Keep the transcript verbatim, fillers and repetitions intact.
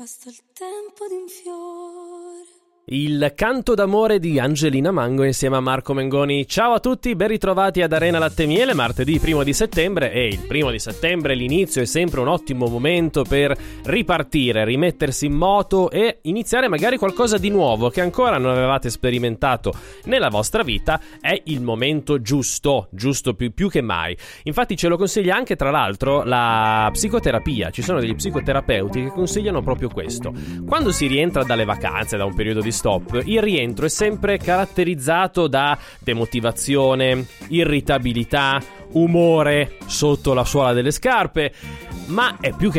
Basta il tempo di un fiore. Il canto d'amore di Angelina Mango insieme a Marco Mengoni. Ciao a tutti, ben ritrovati ad Arena Latte Miele, martedì primo di settembre. E il primo di settembre, l'inizio, è sempre un ottimo momento per ripartire, rimettersi in moto e iniziare magari qualcosa di nuovo che ancora non avevate sperimentato nella vostra vita. È il momento giusto, giusto più, più che mai. Infatti ce lo consiglia anche, tra l'altro, la psicoterapia. Ci sono degli psicoterapeuti che consigliano proprio questo. Quando si rientra dalle vacanze, da un periodo di stop, il rientro è sempre caratterizzato da demotivazione, irritabilità, umore sotto la suola delle scarpe, ma è più che